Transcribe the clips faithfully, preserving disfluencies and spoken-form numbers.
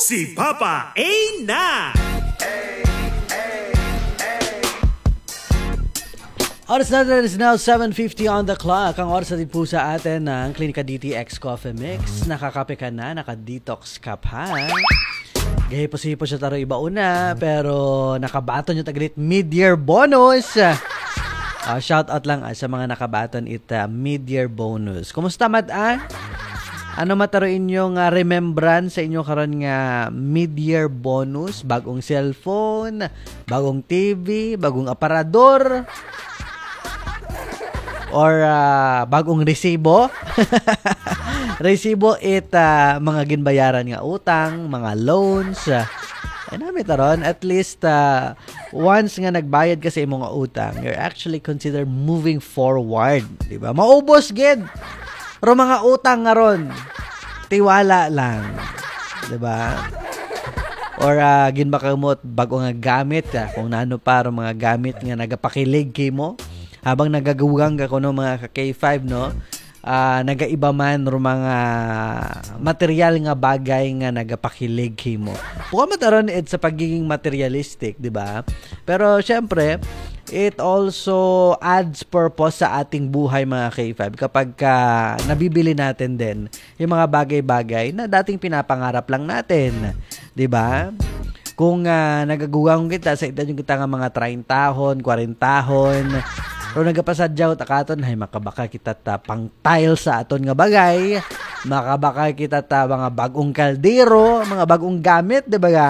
si Papa A na! Oras natin is now seven fifty on the clock. Ang oras natin po sa atin ng Klinika D T X Coffee Mix. Nakakape ka na, naka-detox ka pa. Gahi po siya po siya taro iba una, pero nakabaton yung taglit mid-year bonus. Uh, shout out lang uh, sa mga nakabaton it uh, mid-year bonus. Kumusta mad-an? Ano mataroin yung uh, remembrance sa inyo karon nga mid-year bonus? Bagong cellphone, bagong T V, bagong aparador, or uh, bagong resibo? Resibo it uh, mga ginbayaran nga utang, mga loans. Uh, ay namin taron, at least uh, once nga nagbayad ka sa imong nga utang, you're actually consider moving forward, di ba? Maubos gid. Pero mga utang nga ron, tiwala lang, di ba? Or uh, ginbakamot bago nga gamit, uh, kung nano para mga gamit nga nagapakilig kay mo habang nagagagang ka kuno mga K five, no? Uh, nagaiba man ro mga material nga bagay nga nagapakilig mo. Buka mataron it sa pagiging materialistic, di ba? Pero syempre, it also adds purpose sa ating buhay mga K five kapag ka nabibili natin din yung mga bagay-bagay na dating pinapangarap lang natin, di ba? Kung uh, nagagugang kita sa edad yung kita nga mga thirty tahon, forty tahon, pero nagapasadyaw takaton hay makabaka kita ta pang tile sa aton nga bagay, makabaka kita ta mga bagong kaldero, mga bagong gamit, di ba ga?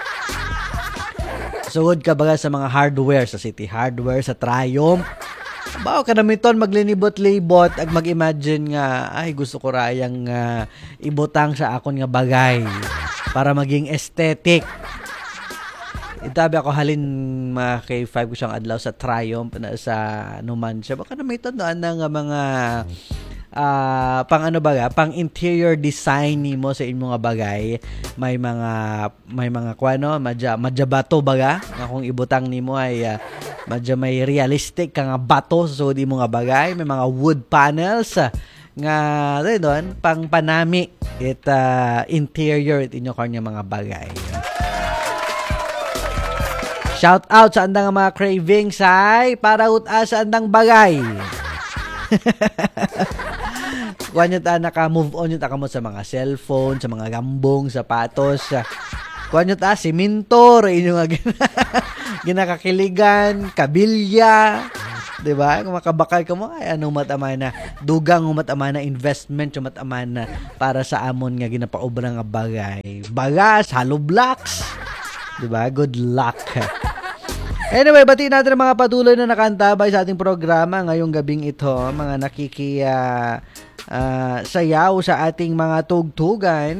Sugod ka baga sa mga hardware, sa City Hardware, sa Triumph. Bao ka namin ton maglinibot-libot at mag-imagine nga, ay gusto ko rayang uh, ibutang sa akon nga bagay para maging aesthetic. Itabi ako halin mga K five ko siyang adlaw sa Triumph na sa Numancia. Baka na may tandaan na nga mga uh, pang ano baga, pang interior design ni mo sa inyong mga bagay. May mga may mga kuano, madya madya bato baga. Nga kung ibutang nimo ay uh, madya may realistic ka nga bato so di mo nga bagay. May mga wood panels uh, nga doon pang panami it uh, interior it inyo kanya mga bagay. Shout out sa andang mga cravings ay para uta sa andang bagay. Kuan nyo ta naka-move on nyo ta kamo sa mga cellphone, sa mga gambong, sapatos. Kuan nyo ta siminto, inyo nga ginakakiligan, kabilya. Diba? Kung makabakal ka mo, ay anong mataman na dugang mataman na investment yung mataman na para sa amon nga ginapaobra nga bagay. Bagas, hollow blocks. Diba? Good luck. Anyway, batiin natin ang mga patuloy na nakantabay sa ating programa ngayong gabing ito. Mga nakiki uh, uh, sayaw sa ating mga tugtugan.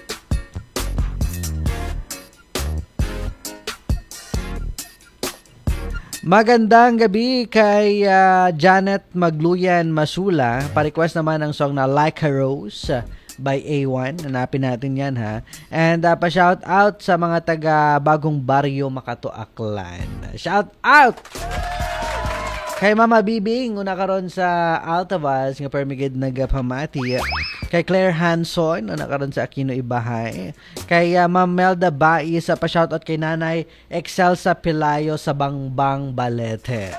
Magandang gabi kay uh, Janet Magluyan Masula. Pa-request naman ang song na Like a Rose by A one. Hanapin natin yan ha. And uh, pa-shout out sa mga taga Bagong Baryo Makato Aklan. Shout out! Kay Mama Bibing, una karon sa Altavas, nga permigid nagapamati. Kay Claire Hanson, una karon sa Aquino Ibahay. Kay uh, Ma'am Melda Bai, sa pa-shout out kay Nanay Excelsa Pilayo sa Bangbang Balete.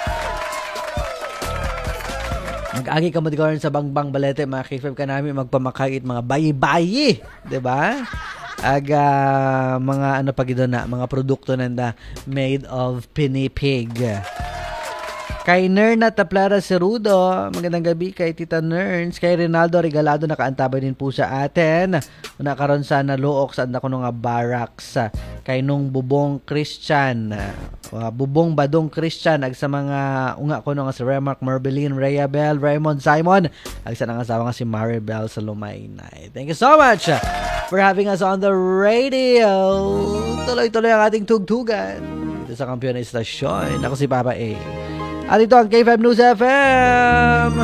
Mag-agi ka mo di sa Bangbang Balete, mga K five ka namin magpamakait mga bayi-bayi, diba? Aga mga ano pag ito na, mga produkto nanda made of pinipig. Kay Nerna Taplara Cerudo, magandang gabi kay Tita Nerns. Kay Rinaldo Regalado, nakaantabay din po sa atin. Nakaroon sa naluok sa anda ko nga barracks. Kay Nung Bubong Christian, uh, Bubong Badong Christian, ag sa mga unga ko nga si Remark Merbeline, Rhea Bell, Raymond Simon, ag sa nang asawa nga si Maribel sa Lumaynay. Thank you so much for having us on the radio. Tuloy-tuloy ang ating tugtugan dito sa Kampiyon na Istasyon. Ako si Papa A. At ito ang K five News F M.